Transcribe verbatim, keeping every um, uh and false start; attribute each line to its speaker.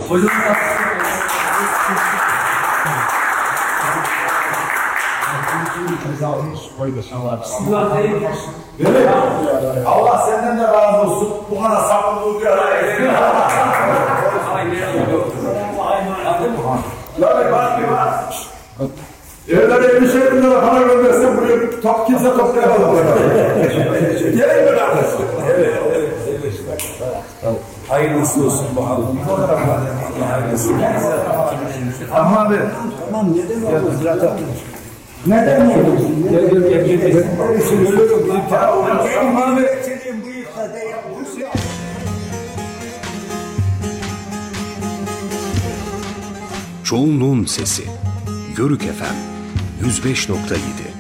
Speaker 1: Hocam
Speaker 2: Allah senden de razı olsun. Bu kadar sabırlı bir araya. Lan bak bir bak. Evden elli şey bin lira para göndersen buraya top kimse toplayamaz. Gelin mi kardeşim? Evet, evet, evet. Hayırlısı olsun bakalım. Hayırlısı olsun. Ama abi. Tamam, neden oldu zaten? Neden oldu? Gel gel gel gel. Ölürüm lan. Tamam abi.
Speaker 3: Çoğunluğun sesi. Yörük F M yüz beş nokta yedi